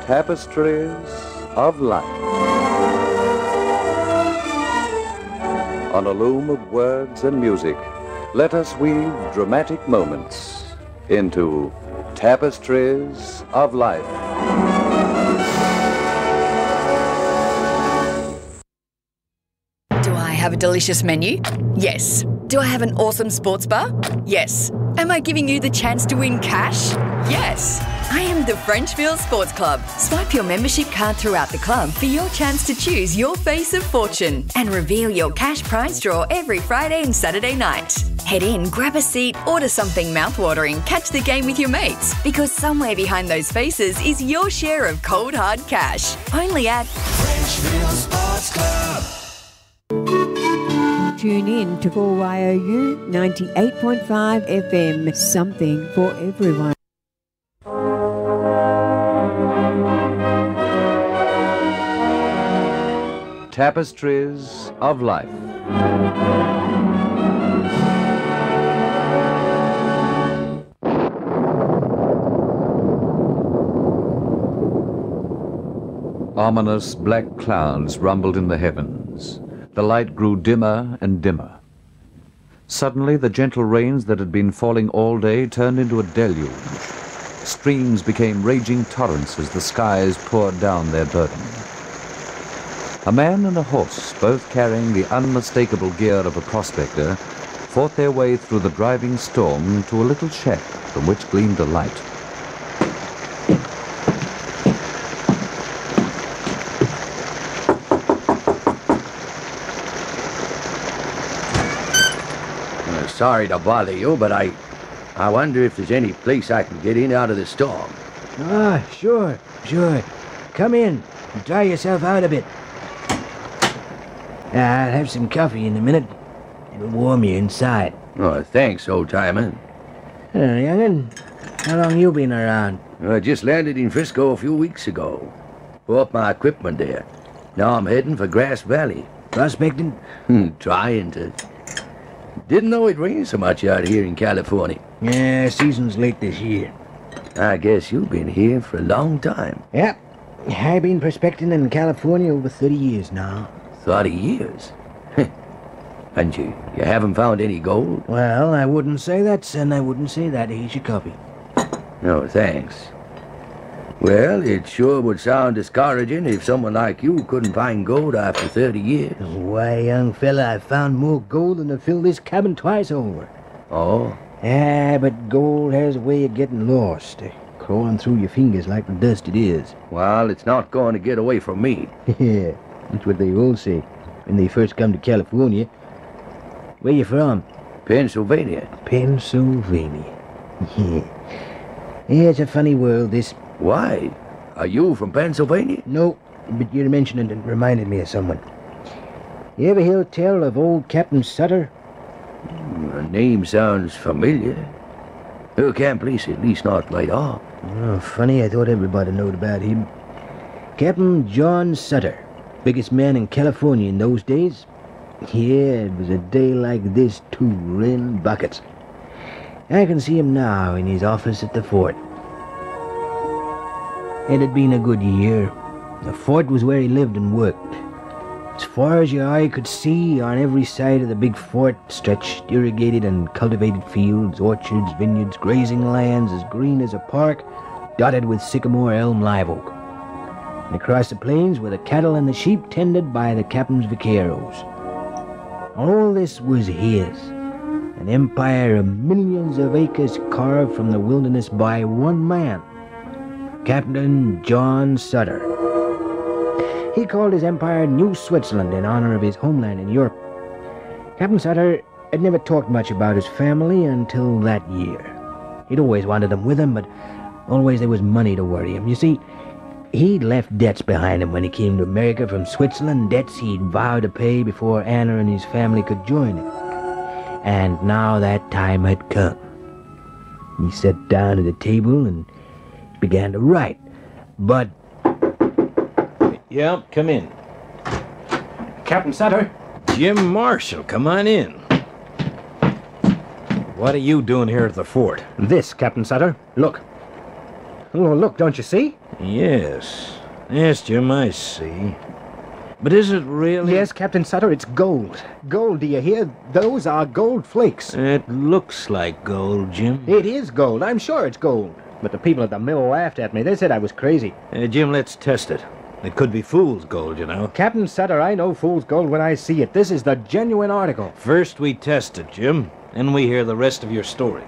Tapestries of Life. On a loom of words and music, let us weave dramatic moments into Tapestries of Life. Do I have a delicious menu? Yes. Do I have an awesome sports bar? Yes. Am I giving you the chance to win cash? Yes. I am the Frenchville Sports Club. Swipe your membership card throughout the club for your chance to choose your face of fortune and reveal your cash prize draw every Friday and Saturday night. Head in, grab a seat, order something mouthwatering, catch the game with your mates, because somewhere behind those faces is your share of cold hard cash. Only at Frenchville Sports Club. Tune in to 4YOU 98.5 FM. Something for everyone. Tapestries of Life. Ominous black clouds rumbled in the heavens. The light grew dimmer and dimmer. Suddenly, the gentle rains that had been falling all day turned into a deluge. Streams became raging torrents as the skies poured down their burden. A man and a horse, both carrying the unmistakable gear of a prospector, fought their way through the driving storm to a little shack from which gleamed a light. Sorry to bother you, but I wonder if there's any place I can get in out of the storm. Ah, sure. Come in and dry yourself out a bit. I'll have some coffee in a minute. It'll warm you inside. Oh, thanks, old-timer. Young'un, how long you been around? I just landed in Frisco a few weeks ago. Bought my equipment there. Now I'm heading for Grass Valley. Prospecting? Trying to. Didn't know it rained so much out here in California. Yeah, season's late this year. I guess you've been here for a long time. Yep. I've been prospecting in California over 30 years now. 30 years? And you haven't found any gold? Well, I wouldn't say that, son. I wouldn't say that. Here's your coffee. No, thanks. Well, it sure would sound discouraging if someone like you couldn't find gold after 30 years. Why, young fella, I've found more gold than to fill this cabin twice over. Oh? Yeah, but gold has a way of getting lost, crawling through your fingers like the dust it is. Well, it's not going to get away from me. Yeah, that's what they all say when they first come to California. Where you from? Pennsylvania. Pennsylvania. Yeah, it's a funny world, this. Why? Are you from Pennsylvania? No, but your mentioning it reminded me of someone. You ever hear tell of old Captain Sutter? The name sounds familiar. You can't place it, at least not right off. Oh, funny, I thought everybody knowed about him. Captain John Sutter, biggest man in California in those days. Yeah, it was a day like this, too, raining buckets. I can see him now in his office at the fort. It had been a good year. The fort was where he lived and worked. As far as your eye could see, on every side of the big fort stretched irrigated and cultivated fields, orchards, vineyards, grazing lands as green as a park, dotted with sycamore, elm, live oak. And across the plains were the cattle and the sheep tended by the captain's vaqueros. All this was his, an empire of millions of acres carved from the wilderness by one man, Captain John Sutter. He called his empire New Switzerland in honor of his homeland in Europe. Captain Sutter had never talked much about his family until that year. He'd always wanted them with him, but always there was money to worry him. You see, he'd left debts behind him when he came to America from Switzerland, debts he'd vowed to pay before Anna and his family could join him. And now that time had come. He sat down at the table and began to write. But... Yeah, come in. Captain Sutter? Jim Marshall, come on in. What are you doing here at the fort? This, Captain Sutter. Look. Oh, look, don't you see? Yes. Yes, Jim, I see. But is it really? Yes, Captain Sutter, it's gold. Gold, do you hear? Those are gold flakes. It looks like gold, Jim. It is gold. I'm sure it's gold. But the people at the mill laughed at me. They said I was crazy. Jim, let's test it. It could be fool's gold, you know. Captain Sutter, I know fool's gold when I see it. This is the genuine article. First we test it, Jim. Then we hear the rest of your story.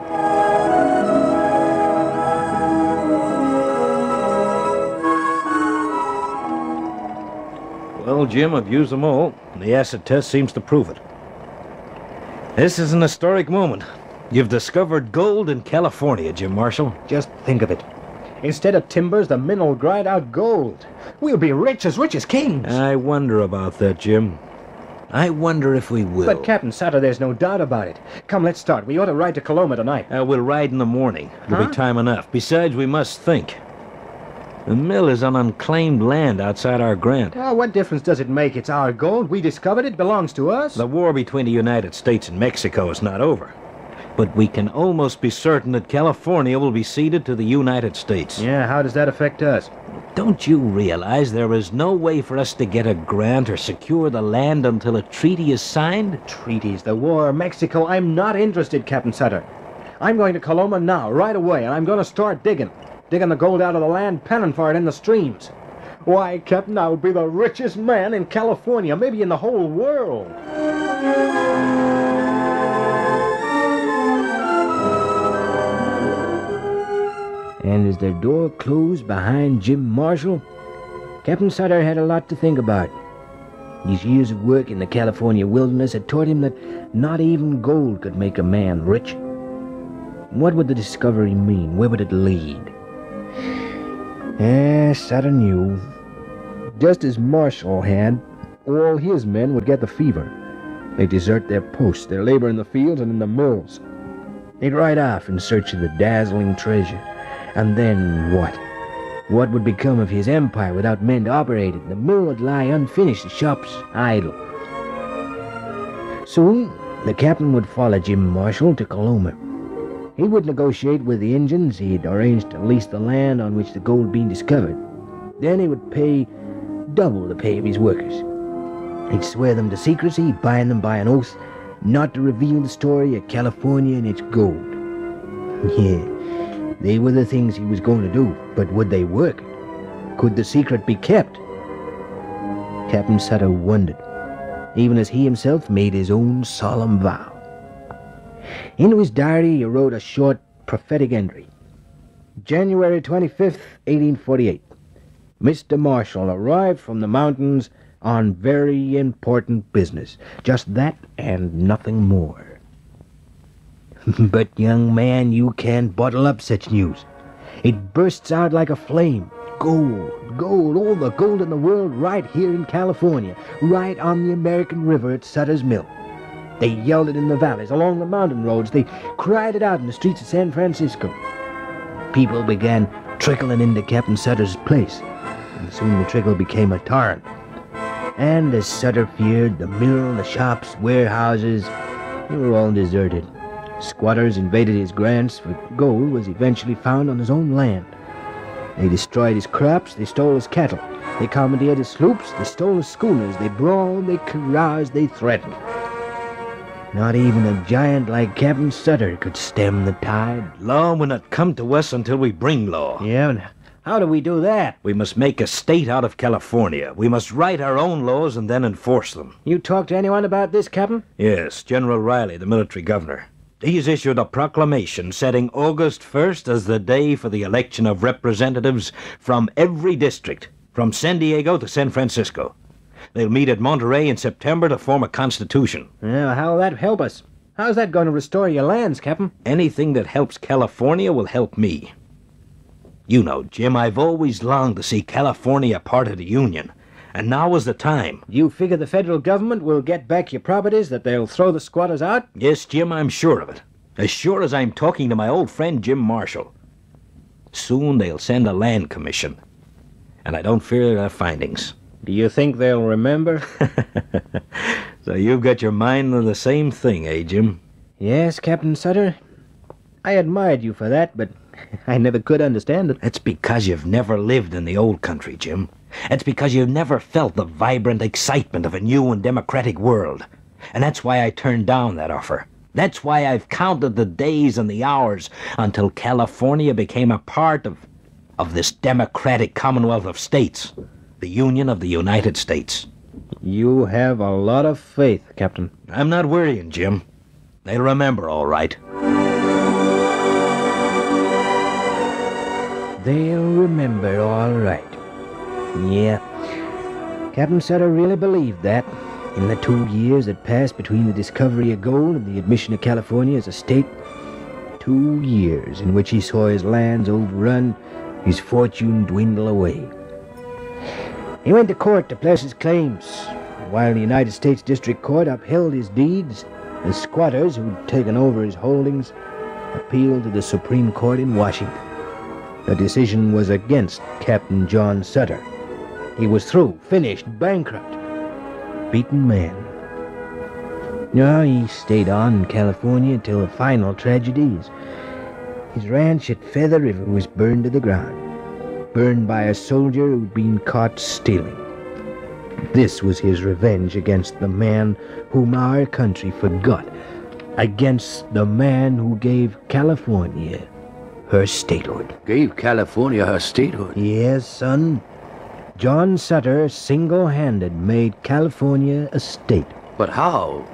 Well, Jim, I've used them all. The acid test seems to prove it. This is an historic moment. You've discovered gold in California, Jim Marshall. Just think of it. Instead of timbers, the men will grind out gold. We'll be rich as kings. I wonder about that, Jim. I wonder if we will. But, Captain Sutter, there's no doubt about it. Come, let's start. We ought to ride to Coloma tonight. We'll ride in the morning. It'll be time enough. Besides, we must think. The mill is on unclaimed land outside our grant. Oh, what difference does it make? It's our gold. We discovered it. Belongs to us. The war between the United States and Mexico is not over. But we can almost be certain that California will be ceded to the United States. Yeah, how does that affect us? Don't you realize there is no way for us to get a grant or secure the land until a treaty is signed? Treaties, the war, Mexico. I'm not interested, Captain Sutter. I'm going to Coloma now, right away, and I'm going to start digging. Digging the gold out of the land, penning for it in the streams. Why, Captain, I'll be the richest man in California, maybe in the whole world. And as their door closed behind Jim Marshall, Captain Sutter had a lot to think about. His years of work in the California wilderness had taught him that not even gold could make a man rich. What would the discovery mean? Where would it lead? Sutter knew. Just as Marshall had, all his men would get the fever. They'd desert their posts, their labor in the fields and in the mills. They'd ride off in search of the dazzling treasure. And then what? What would become of his empire without men to operate it? The mill would lie unfinished, the shops idle. Soon, the captain would follow Jim Marshall to Coloma. He would negotiate with the Indians. He'd arranged to lease the land on which the gold being discovered. Then he would pay double the pay of his workers. He'd swear them to secrecy, bind them by an oath not to reveal the story of California and its gold. Yeah. They were the things he was going to do, but would they work? Could the secret be kept? Captain Sutter wondered, even as he himself made his own solemn vow. Into his diary he wrote a short prophetic entry. January 25th, 1848. Mr. Marshall arrived from the mountains on very important business. Just that and nothing more. But, young man, you can't bottle up such news. It bursts out like a flame. Gold, gold, all the gold in the world right here in California, right on the American River at Sutter's Mill. They yelled it in the valleys, along the mountain roads. They cried it out in the streets of San Francisco. People began trickling into Captain Sutter's place, and soon the trickle became a torrent. And as Sutter feared, the mill, the shops, warehouses, they were all deserted. Squatters invaded his grants, for gold was eventually found on his own land. They destroyed his crops, they stole his cattle, they commandeered his sloops, they stole his schooners, they brawled, they caroused, they threatened. Not even a giant like Captain Sutter could stem the tide. Law will not come to us until we bring law. Yeah, and how do we do that? We must make a state out of California. We must write our own laws and then enforce them. You talked to anyone about this, Captain? Yes, General Riley, the military governor. He's issued a proclamation setting August 1st as the day for the election of representatives from every district, from San Diego to San Francisco. They'll meet at Monterey in September to form a constitution. Yeah, how'll that help us? How's that going to restore your lands, Captain? Anything that helps California will help me. You know, Jim, I've always longed to see California part of the Union. And now is the time. You figure the federal government will get back your properties, that they'll throw the squatters out? Yes, Jim, I'm sure of it. As sure as I'm talking to my old friend Jim Marshall. Soon they'll send a land commission. And I don't fear their findings. Do you think they'll remember? So you've got your mind on the same thing, eh, Jim? Yes, Captain Sutter. I admired you for that, but I never could understand it. It's because you've never lived in the old country, Jim. It's because you've never felt the vibrant excitement of a new and democratic world. And that's why I turned down that offer. That's why I've counted the days and the hours until California became a part of this democratic Commonwealth of States, the Union of the United States. You have a lot of faith, Captain. I'm not worrying, Jim. They'll remember all right. They'll remember all right. Yeah. Captain Sutter really believed that. In the 2 years that passed between the discovery of gold and the admission of California as a state, 2 years in which he saw his lands overrun, his fortune dwindle away. He went to court to press his claims. While the United States District Court upheld his deeds, the squatters who'd taken over his holdings appealed to the Supreme Court in Washington. The decision was against Captain John Sutter. He was through, finished, bankrupt, beaten man. No, he stayed on in California until the final tragedy. His ranch at Feather River was burned to the ground. Burned by a soldier who'd been caught stealing. This was his revenge against the man whom our country forgot. Against the man who gave California her statehood. Gave California her statehood? Yes, son. John Sutter single-handed made California a state. But how?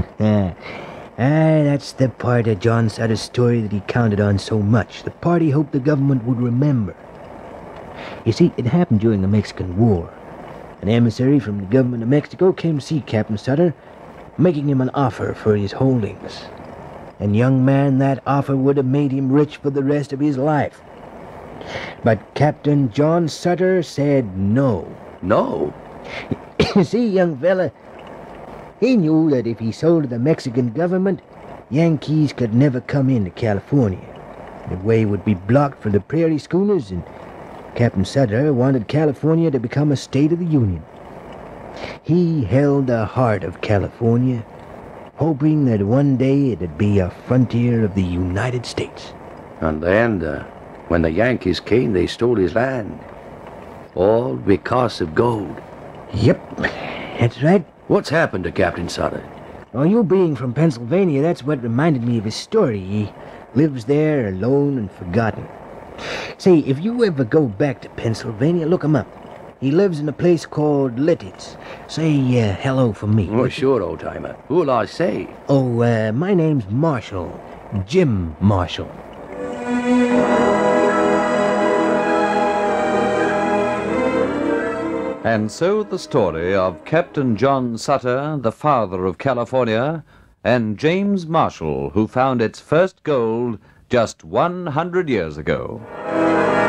That's the part of John Sutter's story that he counted on so much. The part he hoped the government would remember. You see, it happened during the Mexican War. An emissary from the government of Mexico came to see Captain Sutter, making him an offer for his holdings. And young man, that offer would have made him rich for the rest of his life. But Captain John Sutter said no. No? See, young fella, he knew that if he sold to the Mexican government, Yankees could never come into California. The way would be blocked for the prairie schooners, and Captain Sutter wanted California to become a state of the Union. He held the heart of California, hoping that one day it'd be a frontier of the United States. And then, when the Yankees came, they stole his land. All because of gold. Yep, that's right. What's happened to Captain Sutter? Well, you being from Pennsylvania, that's what reminded me of his story. He lives there alone and forgotten. Say, if you ever go back to Pennsylvania, look him up. He lives in a place called Lititz. Say hello for me. Oh, sure, old-timer. Who'll I say? Oh, my name's Marshall. Jim Marshall. And so the story of Captain John Sutter, the father of California, and James Marshall, who found its first gold just 100 years ago.